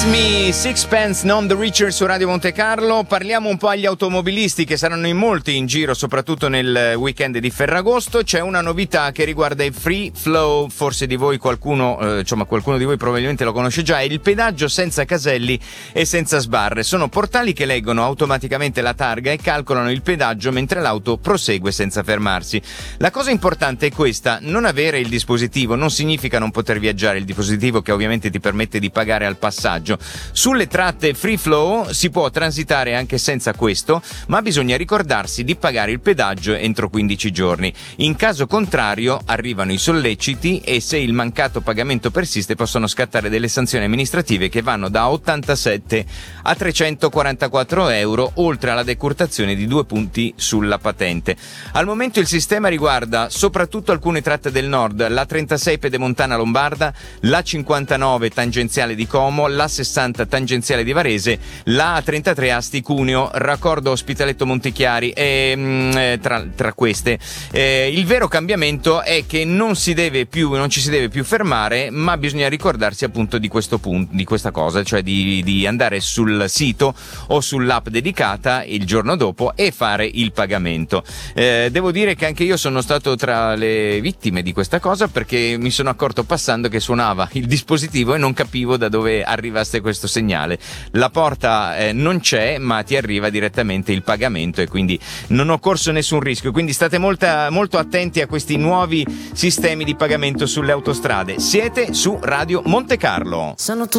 Me, Sixpence Non the Richer su Radio Monte Carlo. Parliamo un po' agli automobilisti, che saranno in molti in giro, soprattutto nel weekend di Ferragosto. C'è una novità che riguarda il Free Flow, forse di voi qualcuno di voi probabilmente lo conosce già. È il pedaggio senza caselli e senza sbarre. Sono portali che leggono automaticamente la targa e calcolano il pedaggio mentre l'auto prosegue senza fermarsi. La cosa importante è questa: non avere il dispositivo non significa non poter viaggiare, il dispositivo che ovviamente ti permette di pagare al passaggio. Sulle tratte Free Flow si può transitare anche senza questo, ma bisogna ricordarsi di pagare il pedaggio entro 15 giorni. In caso contrario arrivano i solleciti e, se il mancato pagamento persiste, possono scattare delle sanzioni amministrative che vanno da 87 a 344 euro, oltre alla decurtazione di 2 punti sulla patente. Al momento il sistema riguarda soprattutto alcune tratte del nord: la 36 Pedemontana Lombarda, la 59 tangenziale di Como, la 60 tangenziale di Varese, la 33 Asti Cuneo, raccordo Ospitaletto Montichiari e tra queste. Il vero cambiamento è che non ci si deve più fermare, ma bisogna ricordarsi appunto di questo punto, di questa cosa, cioè di andare sul sito o sull'app dedicata il giorno dopo e fare il pagamento. Devo dire che anche io sono stato tra le vittime di questa cosa, perché mi sono accorto passando che suonava il dispositivo e non capivo da dove arrivasse questo segnale. La porta non c'è, ma ti arriva direttamente il pagamento e quindi non ho corso nessun rischio. Quindi state molto attenti a questi nuovi sistemi di pagamento sulle autostrade. Siete su Radio Monte Carlo.